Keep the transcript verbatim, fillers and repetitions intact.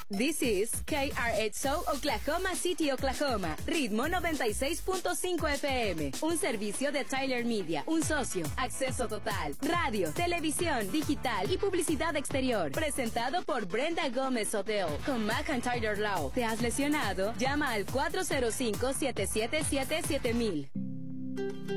This is K R X O Oklahoma City, Oklahoma. Ritmo noventa y seis punto cinco F M. Un servicio de Tyler Media. Un socio. Acceso total. Radio, televisión, digital y publicidad exterior. Presentado por Brenda Gómez Hotel. Con McIntyre Law. ¿Te has lesionado? Llama al cuatro cero cinco, siete siete siete, siete mil.